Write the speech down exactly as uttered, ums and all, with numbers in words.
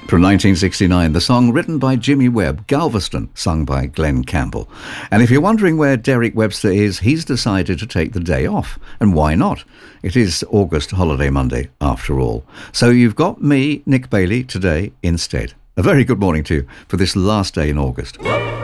From nineteen sixty-nine, the song written by Jimmy Webb, Galveston, sung by Glenn Campbell. And if you're wondering where Derek Webster is, he's decided to take the day off. And why not? It is August Holiday Monday, after all. So you've got me, Nick Bailey, today instead. A very good morning to you for this last day in August.